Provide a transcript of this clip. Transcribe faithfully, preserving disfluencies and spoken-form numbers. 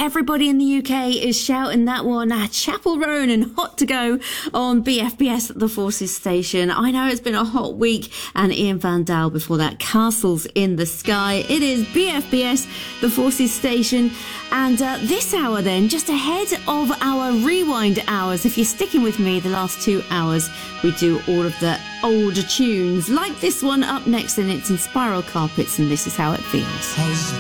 everybody in the U K is shouting that one at Chapel Roan and Hot to Go on B F B S at the Forces Station. I know it's been a hot week, and Ian Van Dahl before that, Castles in the Sky. It is B F B S, the Forces Station, and uh, this hour then, just ahead of our rewind hours. If you're sticking with me the last two hours, we do all of the older tunes, like this one up next, and it's in Spiral Carpets, and This Is How It Feels.